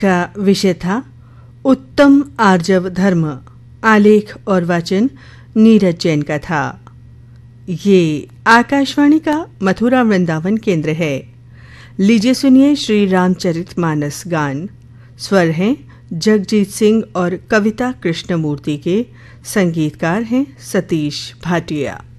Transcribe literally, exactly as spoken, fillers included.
का विषय था उत्तम आर्जव धर्म। आलेख और वाचन नीरज जैन का था। ये आकाशवाणी का मथुरा वृंदावन केंद्र है। लीजिए सुनिए श्री रामचरितमानस गान। स्वर हैं जगजीत सिंह और कविता कृष्णमूर्ति के। संगीतकार हैं सतीश भाटिया।